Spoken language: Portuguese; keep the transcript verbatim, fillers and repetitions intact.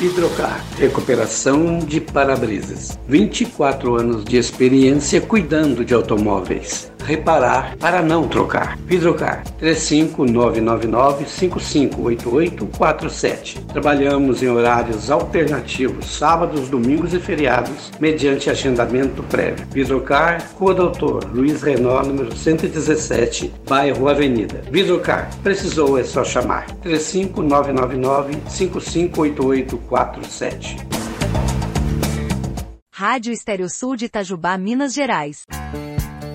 Hidrocar, recuperação de para-brisas. vinte e quatro anos de experiência cuidando de automóveis. Reparar para não trocar. Hidrocar, três cinco nove nove nove, cinco cinco oito oito quatro sete. Trabalhamos em horários alternativos, sábados, domingos e feriados, mediante agendamento prévio. Hidrocar, Rua Doutor Luiz Renault, número cento e dezessete, bairro Avenida. Hidrocar, precisou é só chamar. três cinco nove nove nove, cinco cinco oito oito quatro sete. Rádio Estéreo Sul de Itajubá, Minas Gerais.